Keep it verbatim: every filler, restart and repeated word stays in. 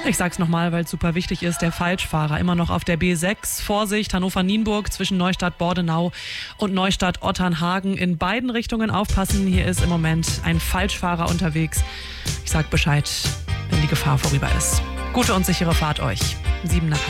Ich sag's nochmal, weil es super wichtig ist. Der Falschfahrer immer noch auf der B sechs. Vorsicht, Hannover-Nienburg zwischen Neustadt-Bordenau und Neustadt-Otternhagen. In beiden Richtungen aufpassen. Hier ist im Moment ein Falschfahrer unterwegs. Ich sag Bescheid, wenn die Gefahr vorüber ist. Gute und sichere Fahrt euch. Sieben nach